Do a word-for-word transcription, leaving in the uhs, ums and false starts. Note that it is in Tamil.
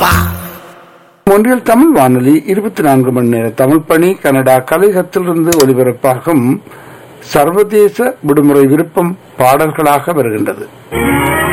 ஒன்றில் தமிழ் வானொலி இருபத்தி நான்கு மணி நேர தமிழ் பணி கனடா கலையகத்திலிருந்து ஒலிபரப்பாகும் சர்வதேச விடுமுறை விருப்பம் பாடல்களாக வருகின்றது.